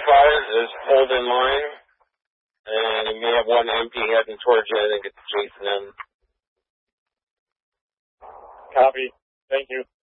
cars is hold in line, and you may have one empty heading towards you. I think it's Jason. Copy. Thank you.